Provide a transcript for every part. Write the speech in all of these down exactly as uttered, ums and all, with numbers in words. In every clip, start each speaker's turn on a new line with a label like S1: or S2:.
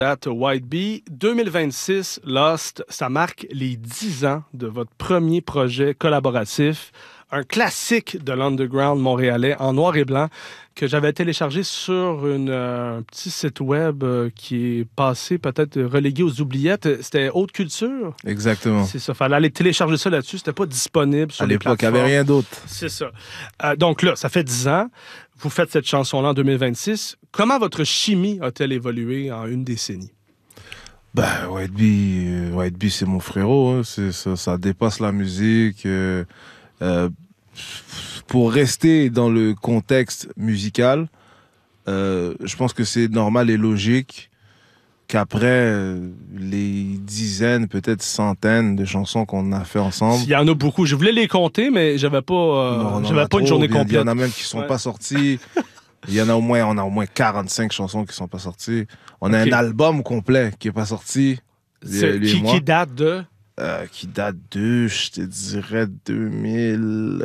S1: At White Bee, deux mille vingt-six, Lost, ça marque les dix ans de votre premier projet collaboratif, un classique de l'underground montréalais en noir et blanc que j'avais téléchargé sur une, euh, un petit site web euh, qui est passé peut-être relégué aux oubliettes. C'était Haute Culture.
S2: Exactement.
S1: C'est ça. Fallait aller télécharger ça là-dessus. C'était pas disponible sur
S2: à
S1: les
S2: l'époque, il n'y
S1: plateformes.
S2: avait rien d'autre.
S1: C'est ça. Euh, donc là, ça fait dix ans. Vous faites cette chanson-là en deux mille vingt-six. Comment votre chimie a-t-elle évolué en une décennie?
S2: Ben, White Bee, euh, White Bee, c'est mon frérot. Hein. C'est, ça, ça dépasse la musique. Euh, euh, pour rester dans le contexte musical, euh, je pense que c'est normal et logique qu'après euh, les dizaines, peut-être centaines de chansons qu'on a fait ensemble...
S1: Il y en a beaucoup. Je voulais les compter, mais j'avais pas, euh,
S2: non,
S1: j'avais pas
S2: trop.
S1: une journée
S2: Il y,
S1: complète.
S2: il y en a même qui sont
S1: ouais.
S2: pas sortis. Il y en a au moins, on a au moins quarante-cinq chansons qui sont pas sorties. On a
S1: okay.
S2: un album complet qui est pas sorti.
S1: C'est,
S2: les,
S1: qui,
S2: les
S1: qui date de?
S2: Euh, qui date de, je te dirais, deux mille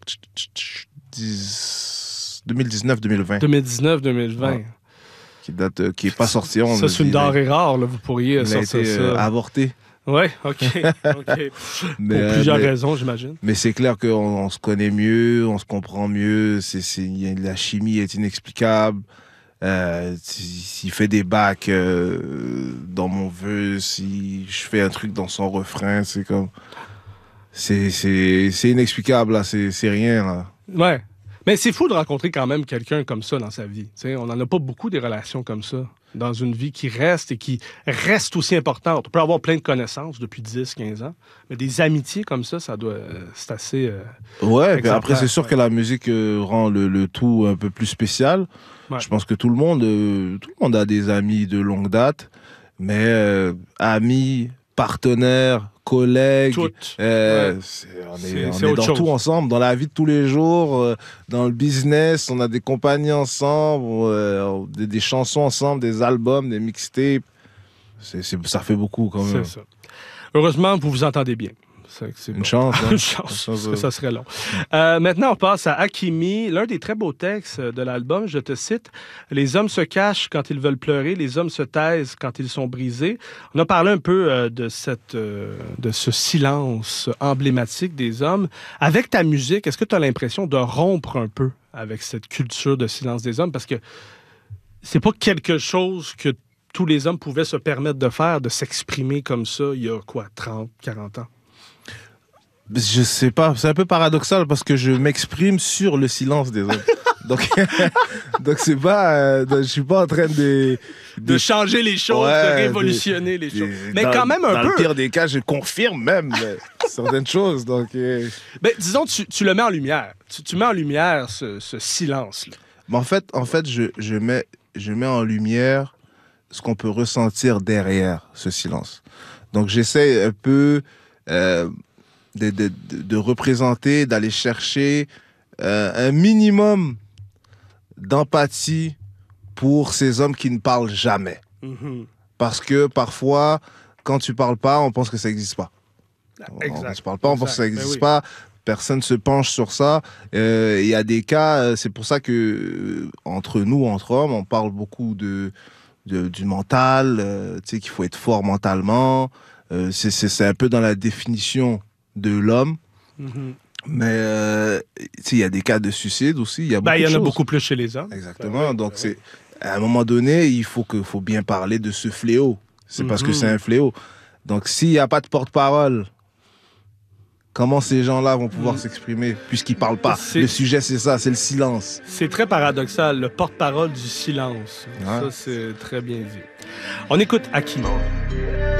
S2: dix-neuf deux mille vingt.
S1: deux mille dix-neuf deux mille vingt. Ouais.
S2: Qui date, euh, qui est pas sorti. On
S1: ça, c'est une denrée rare, là, vous pourriez
S2: il
S1: sortir
S2: a été,
S1: ça.
S2: Euh, avorté.
S1: Oui, OK. okay.
S2: Mais,
S1: Pour plusieurs
S2: mais,
S1: raisons, j'imagine.
S2: Mais c'est clair qu'on on se connaît mieux, on se comprend mieux. C'est, c'est, la chimie est inexplicable. Euh, s'il fait des bacs euh, dans mon vœu, si je fais un truc dans son refrain, c'est comme... C'est, c'est, c'est inexplicable, là. C'est, c'est rien, là.
S1: Ouais. Mais c'est fou de rencontrer quand même quelqu'un comme ça dans sa vie. T'sais, on n'en a pas beaucoup des relations comme ça dans une vie qui reste et qui reste aussi importante. On peut avoir plein de connaissances depuis dix quinze ans, mais des amitiés comme ça, ça doit, c'est assez euh,
S2: ouais, puis après, c'est sûr
S1: ouais.
S2: que la musique euh, rend le, le tout un peu plus spécial. Ouais. Je pense que tout le monde, euh, tout le monde a des amis de longue date, mais euh, amis, partenaires, collègues, euh,
S1: ouais.
S2: c'est, on est,
S1: c'est,
S2: on
S1: c'est
S2: est dans
S1: chose.
S2: tout ensemble, dans la vie de tous les jours, euh, dans le business, on a des compagnies ensemble, euh, des, des chansons ensemble, des albums, des mixtapes. C'est, c'est, ça fait beaucoup quand même.
S1: C'est ça. Heureusement, vous vous entendez bien. C'est, c'est
S2: une,
S1: bon.
S2: chance, hein?
S1: une chance. Une chance. Que ça serait long. Euh, maintenant, on passe à Hakimi. L'un des très beaux textes de l'album, je te cite, « Les hommes se cachent quand ils veulent pleurer, les hommes se taisent quand ils sont brisés. » On a parlé un peu euh, de, cette, euh, de ce silence emblématique des hommes. Avec ta musique, est-ce que tu as l'impression de rompre un peu avec cette culture de silence des hommes? Parce que c'est pas quelque chose que tous les hommes pouvaient se permettre de faire, de s'exprimer comme ça il y a quoi, trente, quarante ans?
S2: Je sais pas, c'est un peu paradoxal parce que je m'exprime sur le silence des hommes. donc, donc c'est pas, euh, je suis pas en train de
S1: de, de changer les choses, ouais, de révolutionner
S2: des,
S1: les choses.
S2: Des,
S1: mais
S2: dans,
S1: quand même un
S2: dans
S1: peu.
S2: Dans le pire des cas, je confirme même certaines choses. Donc, euh...
S1: ben, disons, tu, tu le mets en lumière. Tu, tu mets en lumière ce, ce silence-là.
S2: Mais en fait, en fait, je, je mets, je mets en lumière ce qu'on peut ressentir derrière ce silence. Donc, j'essaie un peu. Euh, De, de, de représenter, d'aller chercher euh, un minimum d'empathie pour ces hommes qui ne parlent jamais. Mm-hmm. Parce que parfois, quand tu parles pas, on pense que ça n'existe pas.
S1: Exact.
S2: On ne se parle pas, on exact. pense que ça n'existe
S1: oui.
S2: pas. Personne ne se penche sur ça. Il euh, y a des cas, c'est pour ça que euh, entre nous, entre hommes, on parle beaucoup de, de, du mental, euh, tu sais, qu'il faut être fort mentalement. Euh, c'est, c'est, c'est un peu dans la définition de l'homme, mm-hmm. mais euh, il y a des cas de suicide aussi. Il y,
S1: ben, y en
S2: a
S1: beaucoup plus chez les hommes.
S2: Exactement.
S1: Ben,
S2: Donc,
S1: ben,
S2: c'est, à un moment donné, il faut, que, faut bien parler de ce fléau. C'est mm-hmm. parce que c'est un fléau. Donc, s'il n'y a pas de porte-parole, comment ces gens-là vont pouvoir mm. s'exprimer puisqu'ils ne parlent pas? C'est... Le sujet, c'est ça, c'est le silence.
S1: C'est très paradoxal, le porte-parole du silence. Ouais. Ça, c'est très bien dit. On écoute Hakimi.